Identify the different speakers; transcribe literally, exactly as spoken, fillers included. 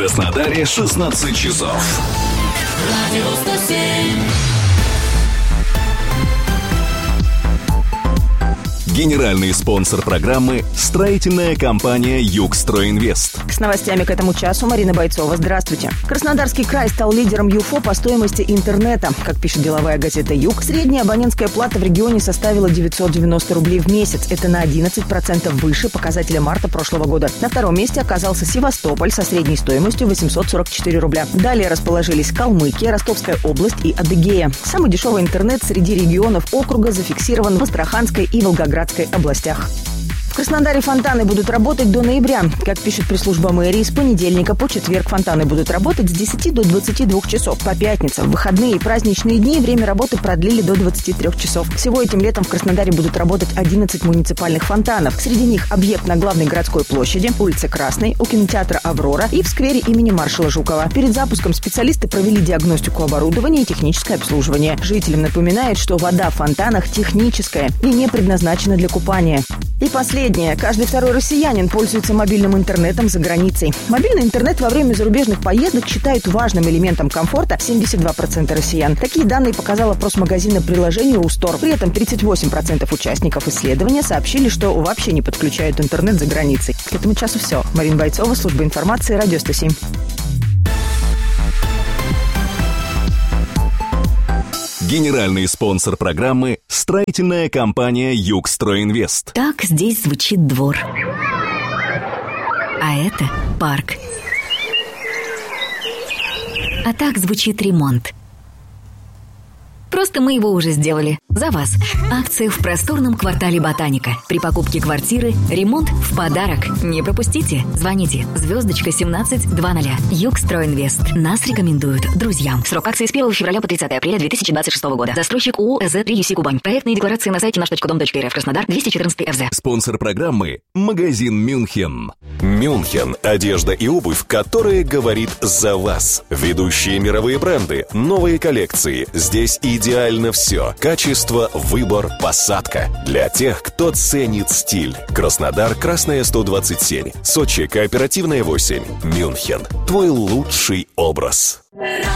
Speaker 1: Краснодаре шестнадцать часов.
Speaker 2: Радио сто семь.
Speaker 1: Генеральный спонсор программы – строительная компания «Югстройинвест».
Speaker 3: С новостями к этому часу Марина Бойцова. Здравствуйте. Краснодарский край стал лидером ЮФО по стоимости интернета. Как пишет деловая газета «Юг», средняя абонентская плата в регионе составила девятьсот девяносто рублей в месяц. Это на одиннадцать процентов выше показателя марта прошлого года. На втором месте оказался Севастополь со средней стоимостью восемьсот сорок четыре рубля. Далее расположились Калмыкия, Ростовская область и Адыгея. Самый дешевый интернет среди регионов округа зафиксирован в Астраханской и Волгоградской областях. В Краснодаре фонтаны будут работать до ноября. Как пишет пресс-служба мэрии, с понедельника по четверг фонтаны будут работать с десяти до двадцати двух часов. По пятницам, в выходные и праздничные дни время работы продлили до двадцати трёх часов. Всего этим летом в Краснодаре будут работать одиннадцать муниципальных фонтанов. Среди них объект на главной городской площади, улице Красной, у кинотеатра «Аврора» и в сквере имени маршала Жукова. Перед запуском специалисты провели диагностику оборудования и техническое обслуживание. Жителям напоминают, что вода в фонтанах техническая и не предназначена для купания. И последнее. Каждый второй россиянин пользуется мобильным интернетом за границей. Мобильный интернет во время зарубежных поездок считают важным элементом комфорта семьдесят два процента россиян. Такие данные показал опрос магазина приложений Рустор. При этом тридцать восемь процентов участников исследования сообщили, что вообще не подключают интернет за границей. К этому часу все. Марина Бойцова, служба информации, радио сто семь.
Speaker 1: Генеральный спонсор программы – строительная компания «Югстройинвест».
Speaker 4: Так здесь звучит двор. А это парк. А так звучит ремонт. Просто мы его уже сделали. За вас. Акция в просторном квартале Ботаника. При покупке квартиры ремонт в подарок. Не пропустите. Звоните. Звездочка семнадцать двадцать. Югстройинвест. Нас рекомендуют друзьям. Срок акции с первого февраля по тридцатое апреля две тысячи двадцать шестого года. Застройщик ООО «ЭЗ три ю си Кубань». Проектные декларации на сайте наш точка дом точка эр эф. Краснодар, двести четырнадцать эф зэ.
Speaker 1: Спонсор программы – магазин «Мюнхен».
Speaker 5: «Мюнхен» – одежда и обувь, которая говорит за вас. Ведущие мировые бренды, новые коллекции. Здесь идеально все. Качество, выбор, посадка. Для тех, кто ценит стиль. Краснодар, Красная сто двадцать семь. Сочи, Кооперативная восемь. «Мюнхен» – твой лучший образ.